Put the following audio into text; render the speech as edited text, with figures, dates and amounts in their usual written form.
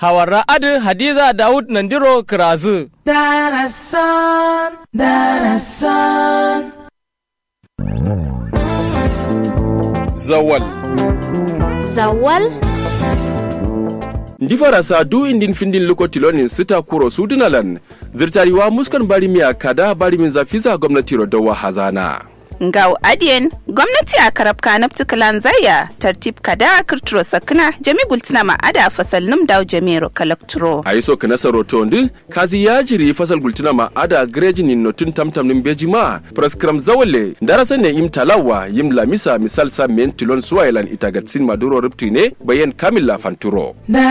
hawara adu Hadiza Daud Nandiro Kirazu. Zawal ndi farasa du indin findin lokotilonin sita kuro sudunalan zirtariwa muskan barimiya kada barimin zafiza gwamnati rodawa hazana Ngau adiyen gwamnati a karabka na ptikalan zaya tartib kada kirturo sakna jami gultina ma ada fasal num daw jamiro kalakturo aiso kana saroto ndi kazi yajiri fasal gultina ma ada grejinin notun tamtam nim bejima praskram zawale darasa ne im talawa yim lamisa misal sa men tilon suwailan itagatsin maduro ruptine bayan kamilla fanturo